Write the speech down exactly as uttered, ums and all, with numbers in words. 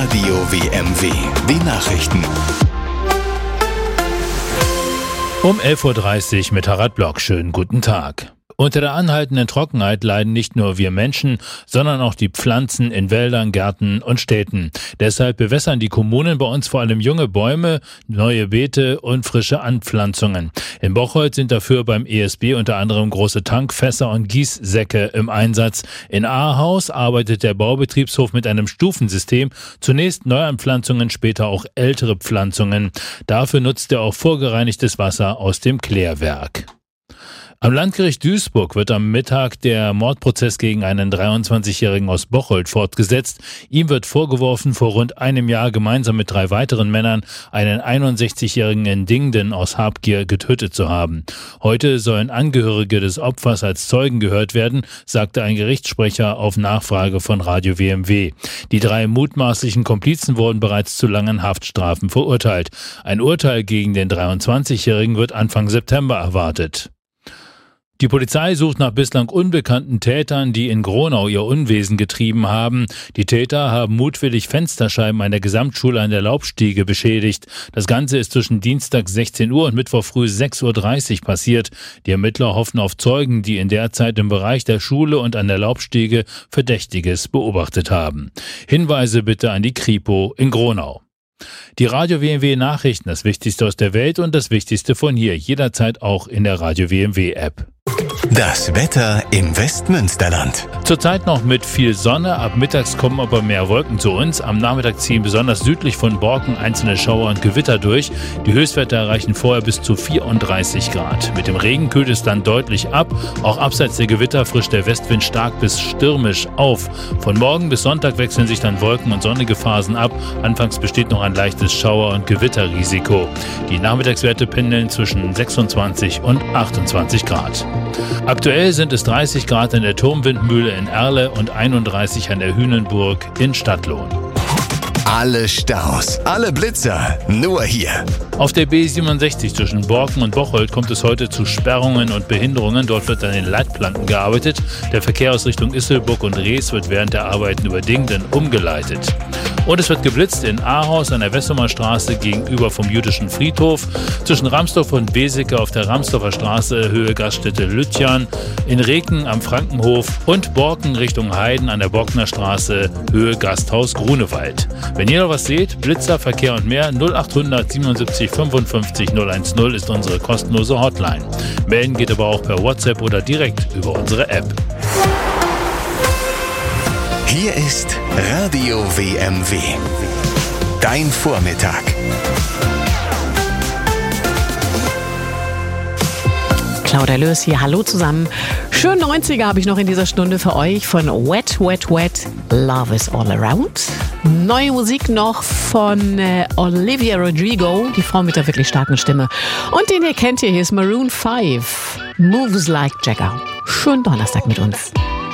Radio W M W, die Nachrichten. Um elf Uhr dreißig mit Harald Block. Schönen guten Tag. Unter der anhaltenden Trockenheit leiden nicht nur wir Menschen, sondern auch die Pflanzen in Wäldern, Gärten und Städten. Deshalb bewässern die Kommunen bei uns vor allem junge Bäume, neue Beete und frische Anpflanzungen. In Bocholt sind dafür beim E S B unter anderem große Tankfässer und Gießsäcke im Einsatz. In Ahaus arbeitet der Baubetriebshof mit einem Stufensystem. Zunächst Neuanpflanzungen, später auch ältere Pflanzungen. Dafür nutzt er auch vorgereinigtes Wasser aus dem Klärwerk. Am Landgericht Duisburg wird am Mittag der Mordprozess gegen einen dreiundzwanzigjährigen aus Bocholt fortgesetzt. Ihm wird vorgeworfen, vor rund einem Jahr gemeinsam mit drei weiteren Männern einen einundsechzigjährigen in Dingden aus Habgier getötet zu haben. Heute sollen Angehörige des Opfers als Zeugen gehört werden, sagte ein Gerichtssprecher auf Nachfrage von Radio W M W. Die drei mutmaßlichen Komplizen wurden bereits zu langen Haftstrafen verurteilt. Ein Urteil gegen den dreiundzwanzigjährigen wird Anfang September erwartet. Die Polizei sucht nach bislang unbekannten Tätern, die in Gronau ihr Unwesen getrieben haben. Die Täter haben mutwillig Fensterscheiben einer Gesamtschule an der Laubstiege beschädigt. Das Ganze ist zwischen Dienstag sechzehn Uhr und Mittwoch früh sechs Uhr dreißig passiert. Die Ermittler hoffen auf Zeugen, die in der Zeit im Bereich der Schule und an der Laubstiege Verdächtiges beobachtet haben. Hinweise bitte an die Kripo in Gronau. Die Radio W M W Nachrichten, das Wichtigste aus der Welt und das Wichtigste von hier, jederzeit auch in der Radio W M W App. Das Wetter im Westmünsterland. Zurzeit noch mit viel Sonne, ab mittags kommen aber mehr Wolken zu uns. Am Nachmittag ziehen besonders südlich von Borken einzelne Schauer und Gewitter durch. Die Höchstwerte erreichen vorher bis zu vierunddreißig Grad. Mit dem Regen kühlt es dann deutlich ab. Auch abseits der Gewitter frischt der Westwind stark bis stürmisch auf. Von morgen bis Sonntag wechseln sich dann Wolken- und sonnige Phasen ab. Anfangs besteht noch ein leichtes Schauer- und Gewitterrisiko. Die Nachmittagswerte pendeln zwischen sechsundzwanzig und achtundzwanzig Grad. Aktuell sind es dreißig Grad in der Turmwindmühle in Erle und einunddreißig an der Hühnenburg in Stadtlohn. Alle Staus, alle Blitzer, nur hier. Auf der B siebenundsechzig zwischen Borken und Bocholt kommt es heute zu Sperrungen und Behinderungen. Dort wird an den Leitplanken gearbeitet. Der Verkehr aus Richtung Isselburg und Rees wird während der Arbeiten über Dingden umgeleitet. Und es wird geblitzt in Ahaus an der Wessumer Straße gegenüber vom Jüdischen Friedhof, zwischen Ramsdorf und Beseke auf der Ramsdorfer Straße Höhe Gaststätte Lütjan, in Reken am Frankenhof und Borken Richtung Heiden an der Borkner Straße Höhe Gasthaus Grunewald. Wenn ihr noch was seht, Blitzer, Verkehr und mehr, null acht hundert siebenundsiebzig fünfundfünfzig null eins null ist unsere kostenlose Hotline. Melden geht aber auch per WhatsApp oder direkt über unsere App. Hier ist Radio W M W. Dein Vormittag. Claudia Löß hier, hallo zusammen. Schön neunziger habe ich noch in dieser Stunde für euch von Wet, Wet, Wet, Love is All Around. Neue Musik noch von äh, Olivia Rodrigo, die Frau mit der wirklich starken Stimme. Und den hier kennt ihr, hier ist Maroon five, Moves Like Jagger. Schönen Donnerstag mit uns.